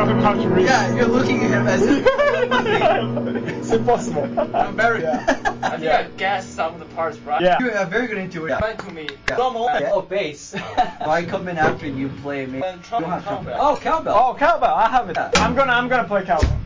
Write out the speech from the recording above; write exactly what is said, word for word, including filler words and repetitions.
know how to read. Yeah, you're looking at him as if it's impossible. I'm very. Yeah. I think Yeah. I guessed some of the parts right. Yeah. You're a very good intuition. Explain to me. Yeah. Drum or Yeah. oh, bass. I come in after you play me. And You don't trumpet, have trumpet. cowbell. Oh, cowbell. Oh, cowbell. I have it. I'm gonna, I'm gonna play cowbell.